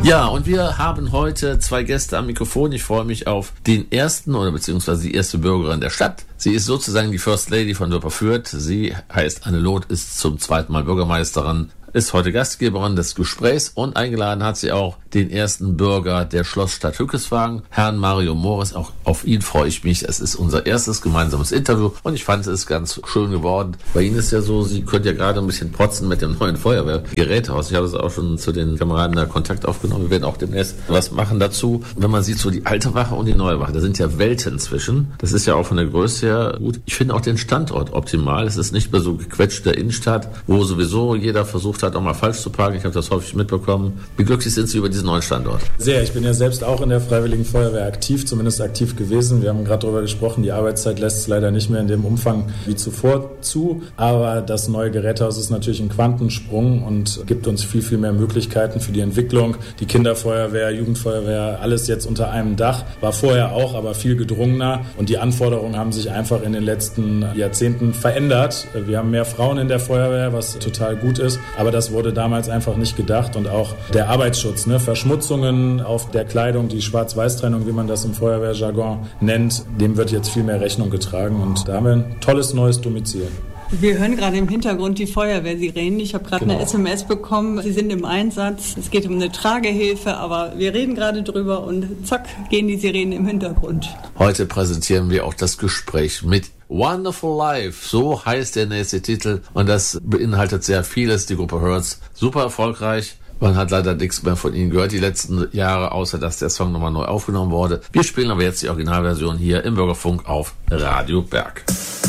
Ja, und wir haben heute zwei Gäste am Mikrofon. Ich freue mich auf den ersten oder beziehungsweise die erste Bürgerin der Stadt. Sie ist sozusagen die First Lady von Wipperfürth. Sie heißt Anne Loth, ist zum zweiten Mal Bürgermeisterin, ist heute Gastgeberin des Gesprächs und eingeladen hat sie auch den ersten Bürger der Schlossstadt Hückeswagen, Herrn Mario Morris. Auch auf ihn freue ich mich. Es ist unser erstes gemeinsames Interview und ich fand es ganz schön geworden. Bei Ihnen ist ja so, Sie können ja gerade ein bisschen protzen mit dem neuen Feuerwehrgerätehaus. Ich habe es auch schon zu den Kameraden da Kontakt aufgenommen. Wir werden auch demnächst was machen dazu. Wenn man sieht, so die alte Wache und die neue Wache, da sind ja Welten zwischen. Das ist ja auch von der Größe her gut. Ich finde auch den Standort optimal. Es ist nicht mehr so gequetscht der Innenstadt, wo sowieso jeder versucht hat, auch mal falsch zu parken. Ich habe das häufig mitbekommen. Wie glücklich sind Sie über diesen neuen Standort? Sehr. Ich bin ja selbst auch in der Freiwilligen Feuerwehr aktiv, zumindest aktiv gewesen. Wir haben gerade darüber gesprochen, die Arbeitszeit lässt es leider nicht mehr in dem Umfang wie zuvor zu. Aber das neue Gerätehaus ist natürlich ein Quantensprung und gibt uns viel, viel mehr Möglichkeiten für die Entwicklung. Die Kinderfeuerwehr, Jugendfeuerwehr, alles jetzt unter einem Dach. War vorher auch, aber viel gedrungener. Und die Anforderungen haben sich einfach in den letzten Jahrzehnten verändert. Wir haben mehr Frauen in der Feuerwehr, was total gut ist. Aber das wurde damals einfach nicht gedacht. Und auch der Arbeitsschutz, Verschmutzungen auf der Kleidung, die Schwarz-Weiß-Trennung, wie man das im Feuerwehrjargon nennt, dem wird jetzt viel mehr Rechnung getragen. Und da haben wir ein tolles neues Domizil. Wir hören gerade im Hintergrund die Feuerwehrsirenen. Ich habe gerade eine SMS bekommen. Sie sind im Einsatz. Es geht um eine Tragehilfe, aber wir reden gerade drüber und zack, gehen die Sirenen im Hintergrund. Heute präsentieren wir auch das Gespräch mit Wonderful Life, so heißt der nächste Titel und das beinhaltet sehr vieles. Die Gruppe Hertz, super erfolgreich. Man hat leider nichts mehr von ihnen gehört die letzten Jahre, außer dass der Song nochmal neu aufgenommen wurde. Wir spielen aber jetzt die Originalversion hier im Bürgerfunk auf Radio Berg.